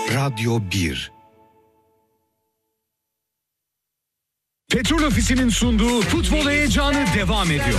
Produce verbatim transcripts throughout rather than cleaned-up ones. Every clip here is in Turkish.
Radyo bir. Petrol Ofisi'nin sunduğu futbol heyecanı devam ediyor.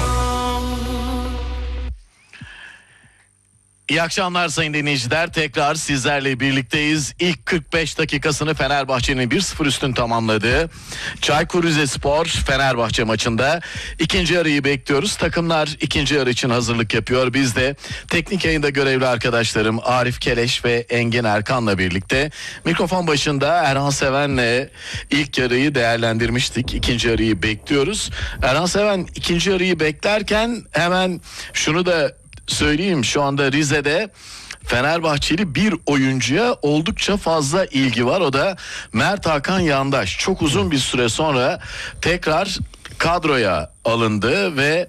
İyi akşamlar sayın dinleyiciler. Tekrar sizlerle birlikteyiz. İlk kırk beş dakikasını Fenerbahçe'nin bir sıfır üstün tamamladığı Çaykur Rizespor Fenerbahçe maçında ikinci yarıyı bekliyoruz. Takımlar ikinci yarı için hazırlık yapıyor. Biz de teknik yayında görevli arkadaşlarım Arif Keleş ve Engin Erkan'la birlikte mikrofon başında Erhan Seven'le ilk yarıyı değerlendirmiştik. İkinci yarıyı bekliyoruz. Erhan Seven ikinci yarıyı beklerken hemen şunu da söyleyeyim, şu anda Rize'de Fenerbahçeli bir oyuncuya oldukça fazla ilgi var. O da Mert Hakan Yandaş. Çok uzun bir süre sonra tekrar kadroya alındı ve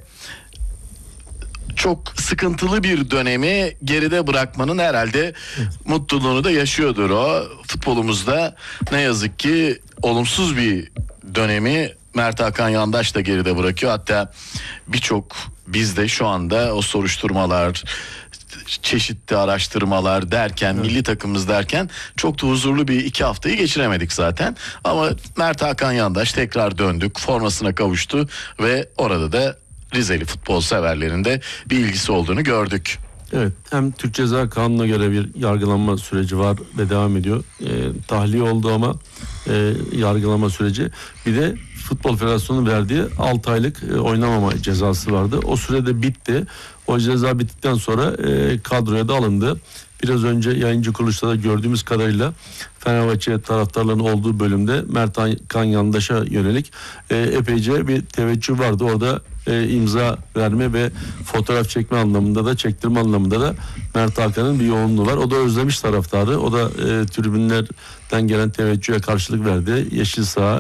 çok sıkıntılı bir dönemi geride bırakmanın herhalde mutluluğunu da yaşıyordur o. Futbolumuzda ne yazık ki olumsuz bir dönemi Mert Hakan Yandaş da geride bırakıyor. Hatta birçok bizde şu anda o soruşturmalar, çeşitli araştırmalar derken, evet, milli takımımız derken çok da huzurlu bir iki haftayı geçiremedik zaten. Ama Mert Hakan Yandaş tekrar döndük, formasına kavuştu ve orada da Rizeli futbol severlerinde bir ilgisi olduğunu gördük. Evet, hem Türk Ceza Kanunu'na göre bir yargılanma süreci var ve devam ediyor. E, tahliye oldu ama e, yargılama süreci. Bir de Futbol Federasyonu'nun verdiği altı aylık e, oynamama cezası vardı. O sürede bitti. O ceza bittikten sonra e, kadroya da alındı. Biraz önce yayıncı kuruluşta da gördüğümüz kadarıyla Fenerbahçe taraftarlarının olduğu bölümde Mert Hakan Yandaş'a yönelik e, epeyce bir teveccüh vardı. Orada e, imza verme ve fotoğraf çekme anlamında da, çektirme anlamında da Mert Hakan'ın bir yoğunluğu var. O da özlemiş taraftarı. O da e, tribünlerden gelen teveccühe karşılık verdi. Yeşil saha